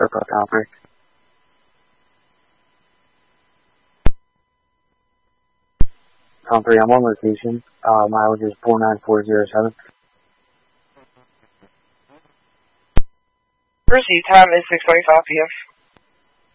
Airport Conference. Tom 3, I'm on location. Mileage is 49407. Proceed, time is 6:25 p.m.